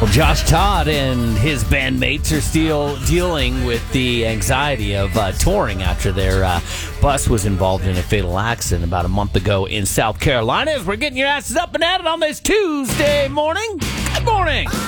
Well, Josh Todd and his bandmates are still dealing with the anxiety of touring after their bus was involved in a fatal accident about a month ago in South Carolina. As we're getting your asses up and at it on this Tuesday morning. Good morning.